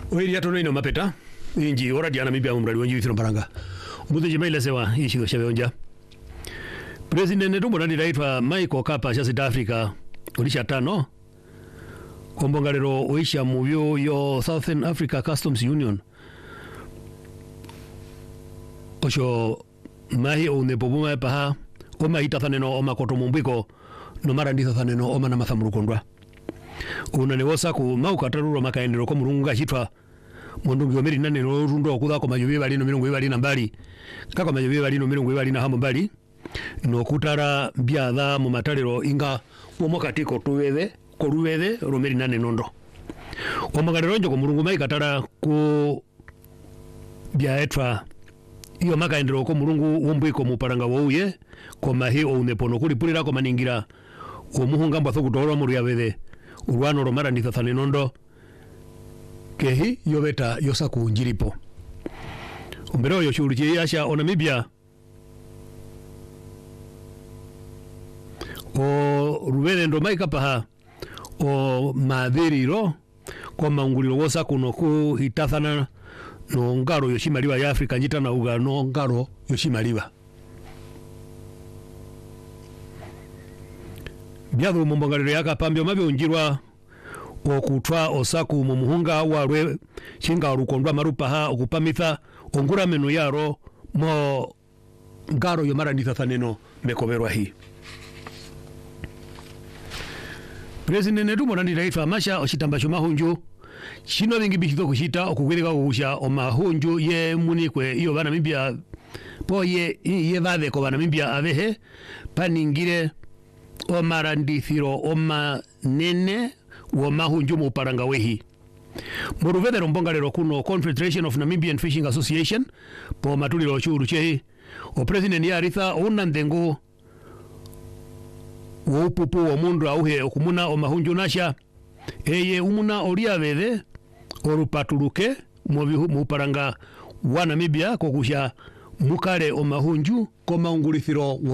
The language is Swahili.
Oiri atono ino mapeta inji ora diana mibya mumradi wanji withiro mparanga mbuzi jimaila sewa ishi shabe onja President netumbo nandi raitwa Michael Kapa cha South Africa ulisha tano kombongalero oisha muvyo yo Southern Africa Customs Union osho mahi unepobuma paha oma hitathaneno oma koto mumbiko no mara nditha thaneno oma na mathamurukondwa unanewosa ku maukataruro makaendero ko murunga chitwa mondungi omeri nane no rundo okutha ko majubi bali no milungu bali na mbali kako majubi bali no milungu bali na hamo mbali no kutara byatha mu matalero inga omokatiko tuwethe ko ruwethe romeri nane nondo omagarero njo ko murungu mai katara ku byaetwa iyo makaendero ko murungu wombwiko muparanga wouye ko mahi ounepono kuli pulira ko maningira omuhunga mbwa thokutoro muri yabethe urwano romara ndithathane nondo kehi yobeta yosa kunjiripo umbero yo shuriye yasha onamibia o rubere ndo maika paha o madhiriro kwa maunguliro wosa kuno ku hitathana no ngaro yoshimaliwa ya Afrika njita na uga no ngaro yoshimaliwa byathu mumbongalero yakapambyo mabyo unjirwa okutwa osaku mu muhunga warwe chinga rukondwa marupaha okupamitha ongura meno yaro mo ngaro yo mara ndithathaneno mekoberwa hi President netumo nandi raifa masha oshitambasho mahunju chino bingi bishito kushita okugwirika kugusha omahunju ye munikwe iyo bana mibya po ye vade ko bana mibya avehe paningire omara ndithiro oma nene wo mahunju mu paranga wehi muruvede rombongalero kuno Confederation of Namibian Fishing Association po matuliro churu chehi o president ya aritha unandengo wo pupu wo mundu auhe okumuna o mahunju nasha eye umuna oria vede orupatuluke mu paranga wa Namibia kokusha mukale o mahunju ko maungulithiro